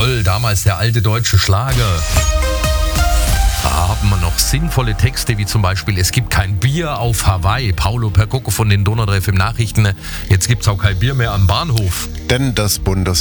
Jawohl, damals der alte deutsche Schlager. Da haben wir noch sinnvolle Texte, wie zum Beispiel: Es gibt kein Bier auf Hawaii. Paulo Percoco von den Donau 3 FM Nachrichten. Jetzt gibt's auch kein Bier mehr am Bahnhof. Denn das